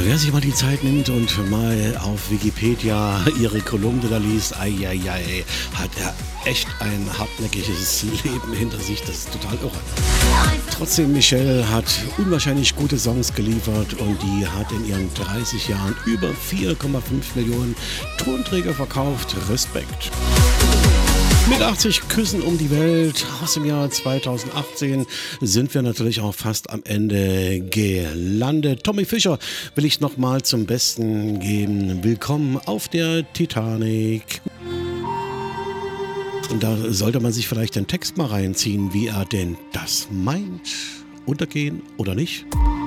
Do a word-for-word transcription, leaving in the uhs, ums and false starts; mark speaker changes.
Speaker 1: Wer sich mal die Zeit nimmt und mal auf Wikipedia ihre Kolumne da liest, ei, ei, ei, hat er echt ein hartnäckiges Leben hinter sich. Das ist total irre. Trotzdem, Michelle hat unwahrscheinlich gute Songs geliefert und die hat in ihren dreißig Jahren über vier Komma fünf Millionen Tonträger verkauft. Respekt. Mit achtzig Küssen um die Welt aus dem Jahr zweitausendachtzehn sind wir natürlich auch fast am Ende gelandet. Tommy Fischer will ich nochmal zum Besten geben. Willkommen auf der Titanic. Und da sollte man sich vielleicht den Text mal reinziehen, wie er denn das meint. Untergehen oder nicht?